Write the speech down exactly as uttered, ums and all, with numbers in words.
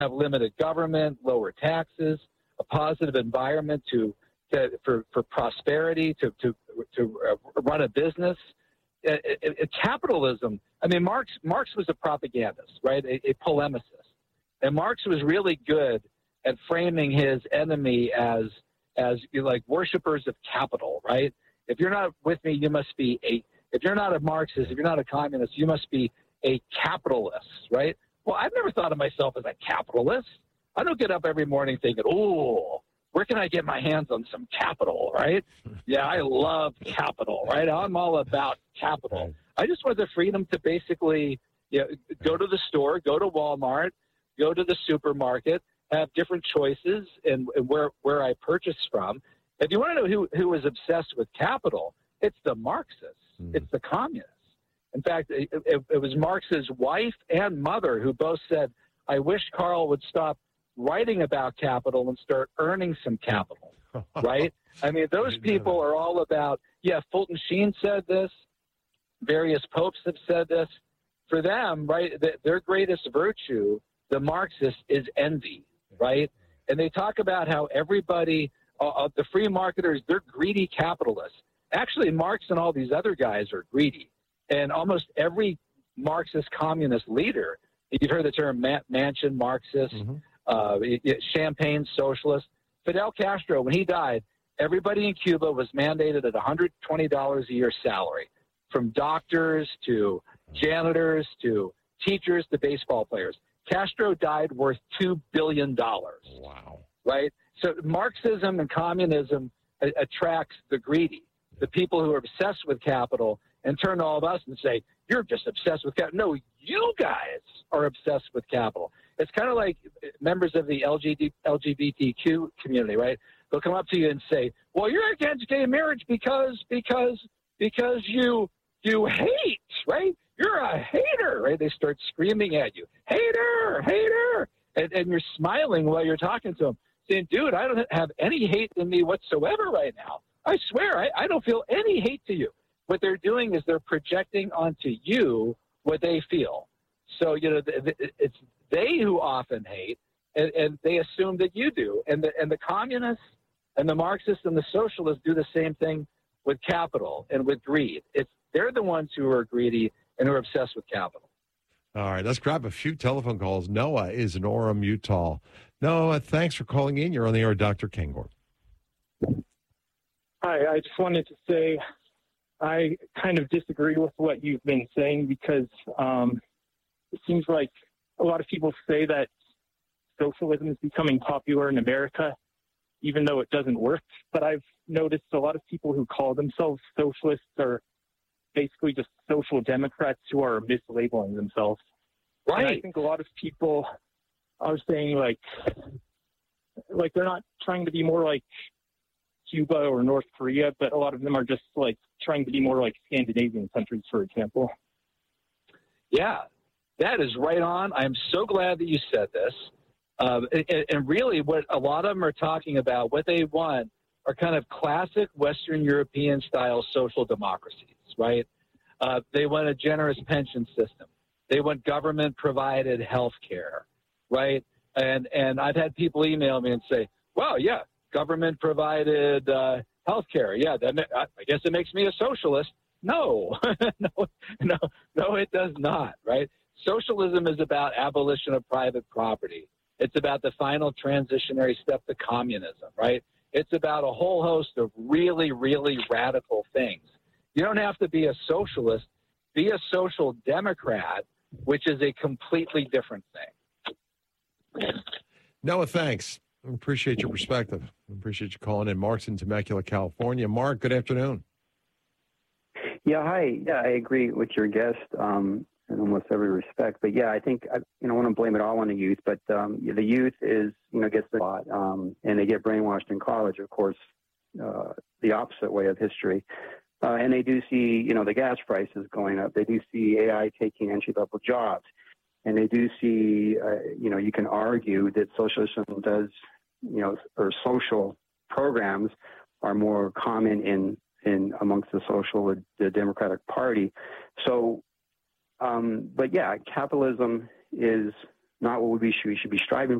have limited government, lower taxes, a positive environment to, to for, for prosperity, to, to, to uh, run a business. Uh, it, it, capitalism, I mean, Marx, Marx was a propagandist, right, a, a polemicist. And Marx was really good at framing his enemy as, as you know, like worshipers of capital, right? If you're not with me, you must be a, if you're not a Marxist, if you're not a communist, you must be a capitalist, right? Well, I've never thought of myself as a capitalist. I don't get up every morning thinking, oh, where can I get my hands on some capital, right? Yeah, I love capital, right? I'm all about capital. I just want the freedom to basically you know, go to the store, go to Walmart, go to the supermarket, have different choices in, in where, where I purchase from. If you want to know who, who is obsessed with capital, it's the Marxists. Mm. It's the communists. In fact, it, it, it was Marx's wife and mother who both said, I wish Karl would stop writing about capital and start earning some capital, right? I mean, those people are all about, yeah, Fulton Sheen said this, various popes have said this. For them, right, th- their greatest virtue, the Marxists, is envy, right? And they talk about how everybody, uh, the free marketers, they're greedy capitalists. Actually, Marx and all these other guys are greedy. And almost every Marxist communist leader, you've heard the term ma- Mansion Marxist, mm-hmm. uh, Champagne Socialist. Fidel Castro, when he died, everybody in Cuba was mandated at one hundred twenty dollars a year salary, from doctors to janitors to teachers to baseball players. Castro died worth two billion dollars. Wow. Right? So Marxism and communism a- attracts the greedy, the people who are obsessed with capital, and turn to all of us and say, you're just obsessed with capital. No, you guys are obsessed with capital. It's kind of like members of the L G B T Q community, right? They'll come up to you and say, well, you're against gay marriage because, because, because you, you hate, right? You're a hater, right? They start screaming at you, hater, hater. And, and you're smiling while you're talking to them, saying, dude, I don't have any hate in me whatsoever right now. I swear, I, I don't feel any hate to you. What they're doing is they're projecting onto you what they feel. So, you know, it's they who often hate, and, and they assume that you do. And the, and the communists and the Marxists and the socialists do the same thing with capital and with greed. It's they're the ones who are greedy and who are obsessed with capital. All right, let's grab a few telephone calls. Noah is in Orem, Utah. Noah, thanks for calling in. You're on the air, Doctor Kangor. Hi, I just wanted to say I kind of disagree with what you've been saying because um, it seems like a lot of people say that socialism is becoming popular in America, even though it doesn't work. But I've noticed a lot of people who call themselves socialists are basically just social democrats who are mislabeling themselves. Right. And I think a lot of people are saying like, like they're not trying to be more like Cuba or North Korea, but a lot of them are just like trying to be more like Scandinavian countries, for example. Yeah, that is right on. I'm so glad that you said this. Uh, and, and really what a lot of them are talking about, what they want are kind of classic Western European style social democracies, right? Uh, they want a generous pension system. They want government provided health care, right? And, and I've had people email me and say, well, yeah, government provided uh, health care. Yeah, that, I guess it makes me a socialist. No, no, no, no, it does not, right? Socialism is about abolition of private property. It's about the final transitionary step to communism, right? It's about a whole host of really, really radical things. You don't have to be a socialist. Be a social democrat, which is a completely different thing. Noah, thanks. I appreciate your perspective. I appreciate you calling in. Mark's in Temecula, California. Mark, good afternoon. Yeah, hi. Yeah, I agree with your guest um, in almost every respect. But yeah, I think I, you know, I want to blame it all on the youth. But um, the youth is, you know, gets a lot, um, and they get brainwashed in college. Of course, uh, the opposite way of history. Uh, and they do see, you know, the gas prices going up. They do see A I taking entry-level jobs. And they do see, uh, you know, you can argue that socialism does, you know, or social programs are more common in, in amongst the social, the Democratic Party. So, um, but yeah, capitalism is not what we should, we should be striving